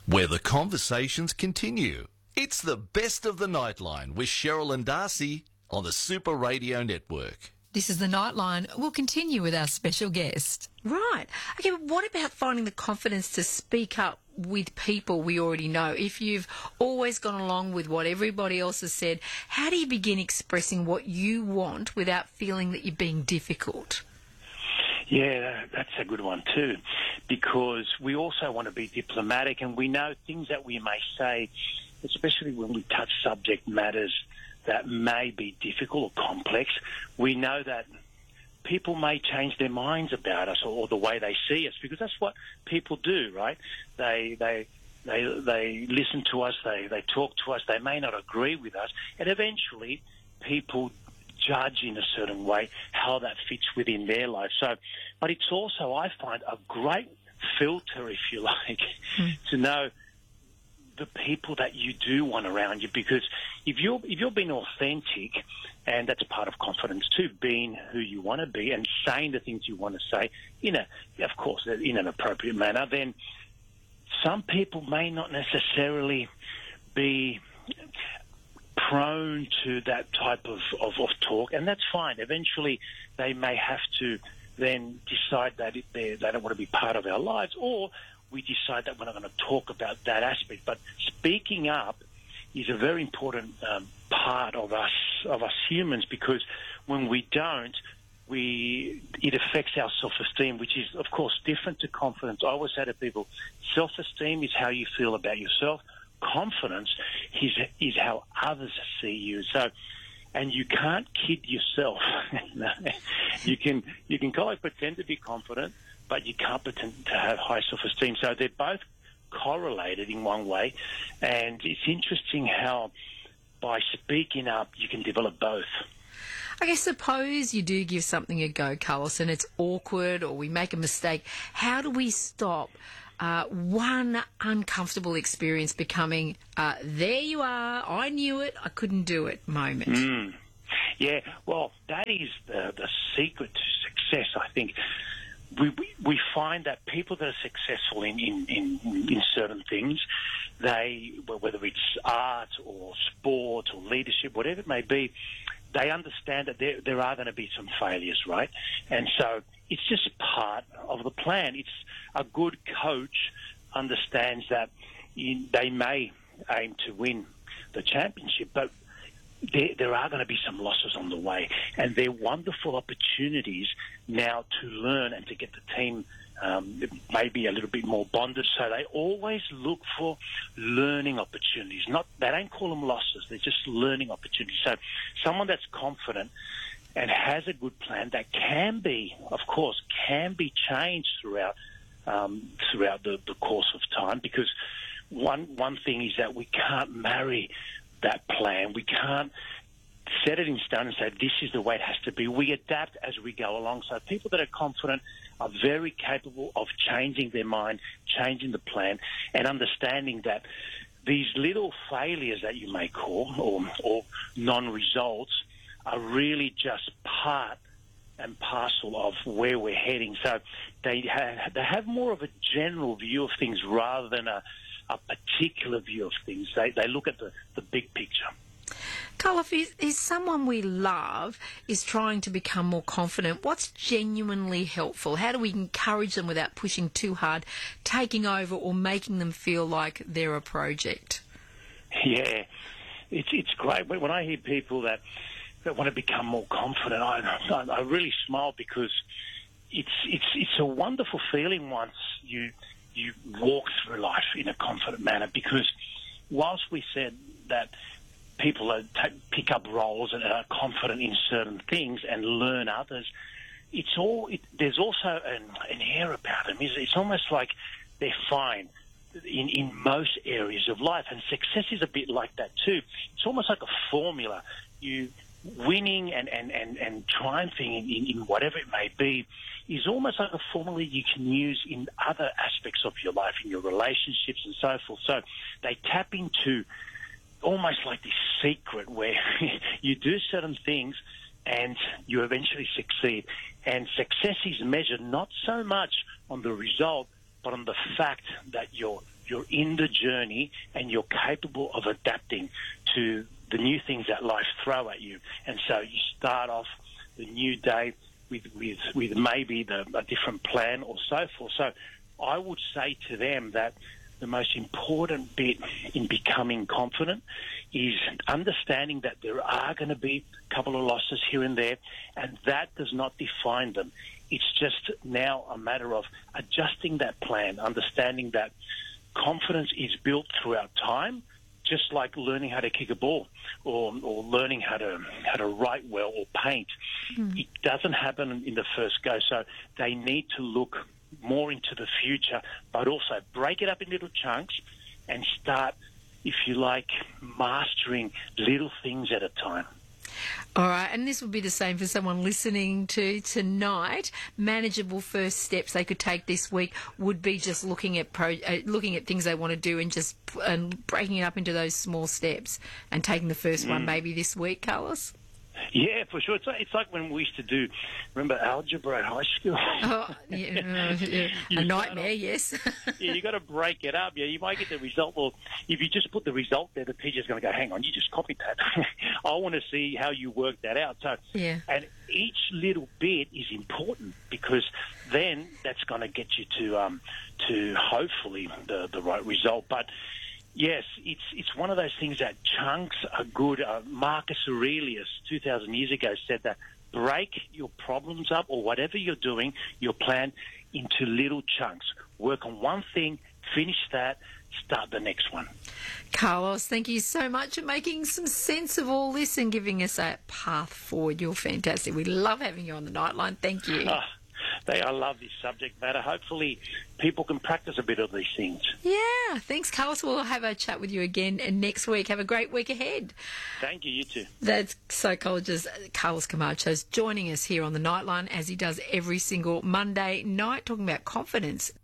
where the conversations continue. It's the Best of the Nightline with Cheryl and Darcy on the Super Radio Network. This is the Nightline. We'll continue with our special guest. Right. Okay, but what about finding the confidence to speak up with people we already know? If you've always gone along with what everybody else has said, how do you begin expressing what you want without feeling that you're being difficult? Yeah, that's a good one too, because we also want to be diplomatic, and we know things that we may say, especially when we touch subject matters that may be difficult or complex. We know that people may change their minds about us or the way they see us, because that's what people do, right? They listen to us, they talk to us, they may not agree with us, and eventually people judge in a certain way how that fits within their life. So, but it's also, I find, a great filter, if you like, to know the people that you do want around you, because if you're being authentic, and that's part of confidence too, being who you want to be and saying the things you want to say of course, in an appropriate manner, then some people may not necessarily be prone to that type of talk, and that's fine. Eventually, they may have to then decide that they don't want to be part of our lives, or we decide that we're not going to talk about that aspect. But speaking up is a very important part of us humans, because when we don't, it affects our self-esteem, which is, of course, different to confidence. I always say to people, self-esteem is how you feel about yourself. Confidence is how others see you. So, and you can't kid yourself. You can kind of pretend to be confident, but you can't pretend to have high self-esteem. So they're both correlated in one way, and it's interesting how by speaking up you can develop both. I guess suppose you do give something a go, Carlos, and it's awkward or we make a mistake. How do we stop one uncomfortable experience becoming, there you are, I knew it, I couldn't do it moment? Yeah, well, that is the secret to success, I think. We find that people that are successful in certain things, whether it's art or sport or leadership, whatever it may be, they understand that there are going to be some failures, right? And so it's just part of the plan. It's a good coach understands that they may aim to win the championship, but there are going to be some losses on the way, and they're wonderful opportunities now to learn and to get the team maybe a little bit more bonded. So they always look for learning opportunities. They don't call them losses; they're just learning opportunities. So someone that's confident and has a good plan that can be changed throughout the course of time. Because one thing is that we can't marry that plan. We can't set it in stone and say this is the way it has to be. We adapt as we go along. So people that are confident are very capable of changing their mind, changing the plan, and understanding that these little failures that you may call or non-results are really just part and parcel of where we're heading. So they have more of a general view of things rather than a particular view of things. They look at the big picture. Carl, if someone we love is trying to become more confident, what's genuinely helpful? How do we encourage them without pushing too hard, taking over, or making them feel like they're a project? Yeah, it's great. When I hear people that want to become more confident, I really smile, because it's a wonderful feeling once you walk through life in a confident manner. Because whilst we said that people pick up roles and are confident in certain things and learn others, there's also an air about them. It's almost like they're fine in most areas of life, and success is a bit like that too. It's almost like a formula. You winning and triumphing in whatever it may be is almost like a formula you can use in other aspects of your life, in your relationships and so forth. So they tap into almost like this secret where you do certain things and you eventually succeed. And success is measured not so much on the result, but on the fact that you're you're in the journey and you're capable of adapting to the new things that life throw at you. And so you start off the new day with maybe a different plan or so forth. So I would say to them that the most important bit in becoming confident is understanding that there are going to be a couple of losses here and there, and that does not define them. It's just now a matter of adjusting that plan, understanding that confidence is built throughout time, just like learning how to kick a ball or learning how to write well or paint. It doesn't happen in the first go. So they need to look more into the future, but also break it up in little chunks and start, if you like, mastering little things at a time. All right, and this would be the same for someone listening to tonight. Manageable first steps they could take this week would be just looking at things they want to do and breaking it up into those small steps and taking the first one maybe this week, Carlos. Yeah, for sure. It's like when we used to do, remember algebra at high school? Oh, yeah, a nightmare, yes. Yeah, you got to break it up. Yeah, you might get the result. Well, if you just put the result there, the teacher's going to go, hang on, you just copied that. I want to see how you work that out. So, yeah. And each little bit is important because then that's going to get you to hopefully the right result. But yes, it's one of those things that chunks are good. Marcus Aurelius, 2,000 years ago, said that break your problems up or whatever you're doing, your plan, into little chunks. Work on one thing, finish that, start the next one. Carlos, thank you so much for making some sense of all this and giving us a path forward. You're fantastic. We love having you on the Nightline. Thank you. I love this subject matter. Hopefully people can practice a bit of these things. Yeah, thanks, Carlos. We'll have a chat with you again next week. Have a great week ahead. Thank you, you too. That's psychologist Carlos Camacho joining us here on the Nightline as he does every single Monday night, talking about confidence.